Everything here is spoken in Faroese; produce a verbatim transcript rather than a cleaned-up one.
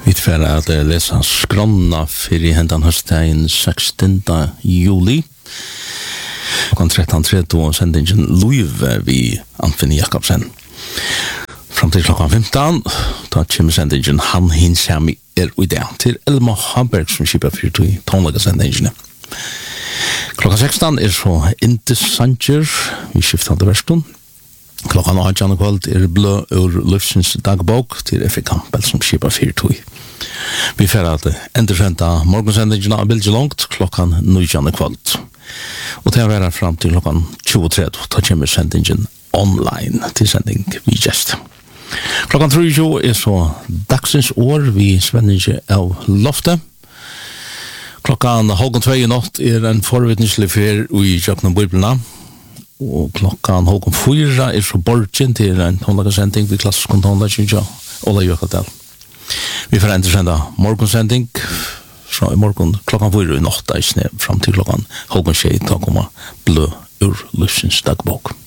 Vi får att läsa skronna för i händan höstdagen sextonde juli. Klockan tretton trettio och sändningen Live vid Anthony Jakobsen. Fram till klockan femton, då kommer sändningen Han Hinsami er och det till Elma Hamberg som skipar för till tonliga sändningen. Klockan sexton är så inte Sanchez, vi skiftar till version. Klockan åtta kvöld är blå ur Lufsens dagbok till F. Campbell som skipar för till. Vi får att ändra morgonsändningen av Bilge långt klockan nio kvöld. Och det är fram till klockan tjugo trettio, då kommer sändningen online till sändning vi gäst. Klockan trettio är så dagsens år vi Svenninge av Lofte. Klockan halv två i natt är en förvittneslig fer i Jökna Bibelna. Og klokkan halv fyra er så borgen til en tonlagersändning vid klassisk tonlager ja, Ola Jökadal. Vi får inte sända morgonsändning så i morgon klockan fyra i natt i snö fram till klockan halv tjej ta komma blå ur Lufsens dagbok.